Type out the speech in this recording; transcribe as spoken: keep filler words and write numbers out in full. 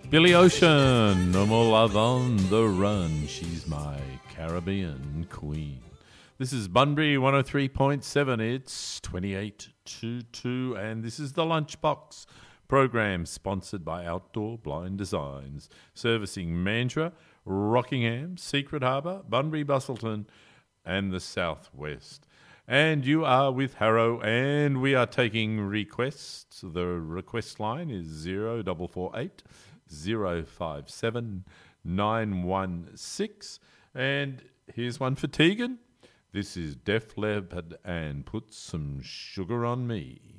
Billy Ocean, no more love on the run. She's my Caribbean queen. This is Bunbury one oh three point seven. It's twenty-eight to two, and this is the Lunchbox program sponsored by Outdoor Blind Designs, servicing Mandurah, Rockingham, Secret Harbour, Bunbury, Bustleton, and the Southwest. And you are with Harrow, and we are taking requests. The request line is zero four four eight zero five seven nine one six. And here's one for Tegan. This is Def Leppard and Put Some Sugar on Me.